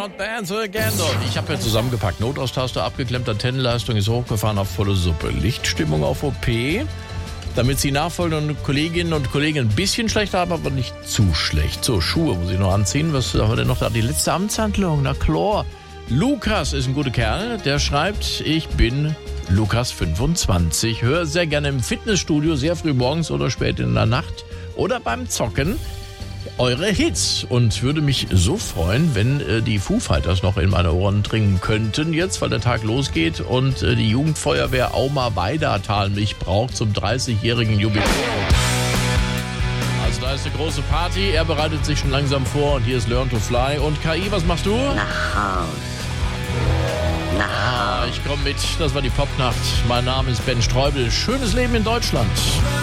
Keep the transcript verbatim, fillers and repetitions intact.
Hot Bands Again. Und ich habe ja zusammengepackt. Notaustastor abgeklemmt, Antennenleistung ist hochgefahren auf volle Suppe. Lichtstimmung auf O P. Damit Sie nachfolgenden Kolleginnen und Kollegen ein bisschen schlechter haben, aber nicht zu schlecht. So, Schuhe muss ich noch anziehen. Was haben wir denn noch da? Die letzte Amtshandlung. Na klar. Lukas ist ein guter Kerl. Der schreibt, ich bin Lukas fünfundzwanzig. Höre sehr gerne im Fitnessstudio, sehr früh morgens oder spät in der Nacht oder beim Zocken eure Hits und würde mich so freuen, wenn äh, die Foo Fighters noch in meine Ohren dringen könnten jetzt, weil der Tag losgeht und äh, die Jugendfeuerwehr Auma-Weidatal mich braucht zum dreißigjährigen Jubiläum. Also da ist eine große Party, er bereitet sich schon langsam vor und hier ist Learn to Fly. Und K I, was machst du? Nach Haus. Nach Ah, ich komme mit, das war die Popnacht. Mein Name ist Ben Streubel. Schönes Leben in Deutschland.